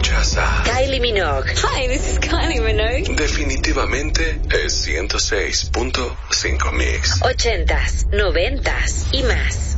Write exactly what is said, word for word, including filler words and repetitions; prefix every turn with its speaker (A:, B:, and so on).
A: escuchas a
B: Kylie Minogue.
C: Hi, this is Kylie Minogue.
A: Definitivamente es ciento seis punto cinco Mix.
B: Ochentas, noventas y más.